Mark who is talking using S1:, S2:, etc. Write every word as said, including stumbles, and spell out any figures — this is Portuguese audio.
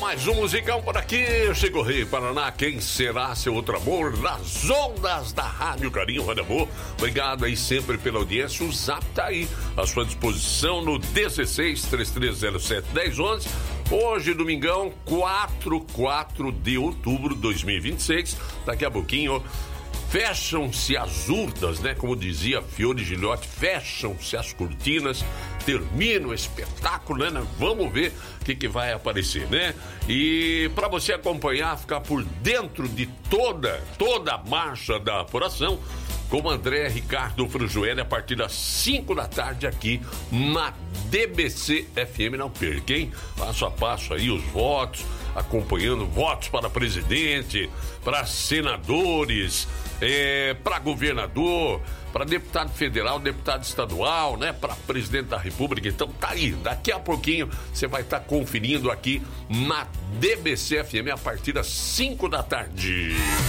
S1: Mais um musicão por aqui, Chico Rei, Paraná, quem será seu outro amor? Nas ondas da Rádio Carinho, Rádio Amor. Obrigado aí sempre pela audiência, o Zap tá aí à sua disposição no dezesseis, três três zero sete, um zero um um. Hoje, domingão, quatro, quatro de outubro de dois mil e vinte e seis, daqui a pouquinho fecham-se as urnas, né? Como dizia Fiore Gilhote, fecham-se as cortinas, termina o espetáculo, né? Vamos ver o que, que vai aparecer, né? E para você acompanhar, ficar por dentro de toda, toda a marcha da apuração, com André Ricardo Frujoelli, a partir das cinco da tarde aqui na D B C F M. Não perca, hein? Passo a passo aí os votos, acompanhando votos para presidente, para senadores, é, para governador, para deputado federal, deputado estadual, né? Para presidente da República. Então tá aí, daqui a pouquinho você vai estar tá conferindo aqui na D B C F M a partir das cinco da tarde.